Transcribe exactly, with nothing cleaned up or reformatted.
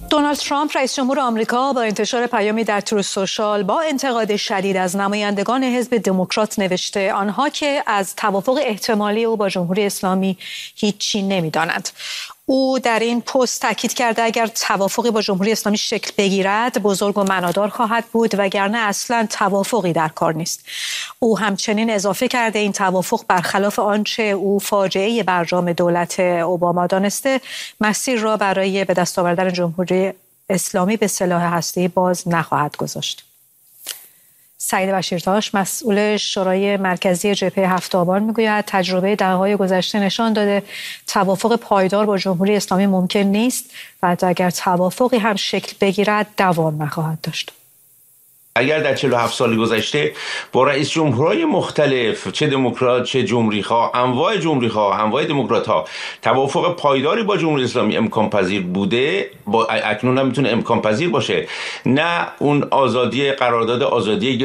دونالد ترامپ رئیس جمهور آمریکا با انتشار پیامی در تروث سوشال با انتقاد شدید از نمایندگان حزب دموکرات نوشته آنها که از توافق احتمالی او با جمهوری اسلامی هیچی نمی‌دانند. او در این پست تاکید کرده اگر توافقی با جمهوری اسلامی شکل بگیرد بزرگ و معنادار خواهد بود وگرنه اصلا توافقی در کار نیست. او همچنین اضافه کرده این توافق برخلاف آنچه او فاجعه برجام دولت اوباما دانسته مسیر را برای به دست آوردن جمهوری اسلامی به سلاح هسته‌ای باز نخواهد گذاشت. سعید بشیرتاش مسئول شورای مرکزی جبهه هفت آبان میگوید تجربه دهه‌های گذشته نشان داده توافق پایدار با جمهوری اسلامی ممکن نیست و حتی اگر توافقی هم شکل بگیرد دوام نخواهد داشت. اگر در چهل و هفت سال گذشته با رئیس جمهورهای مختلف چه دموکرات چه جمهوری‌خواه انواع جمهوری‌خواه انواع دموکرات‌ها توافق پایداری با جمهوری اسلامی امکان پذیر بوده، با اکنون هم میتونه امکان پذیر باشه. نه اون آزادی قرارداد آزادی